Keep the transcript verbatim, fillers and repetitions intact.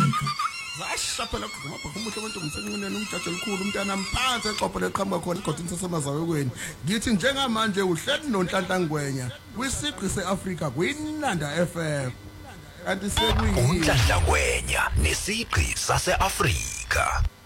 Washaphela ngapha kumuntu abantu umsenqinene umjaji elikhulu umntana mphansi exopho leqhamuka khona igodini sasemazaweni ngithi njengamanje uhleli noNhlanhla Ngwenya kwisigqi seAfrika kwinanda F M kanti sekuyini uNhlanhla Ngwenya nesigqi saseAfrika.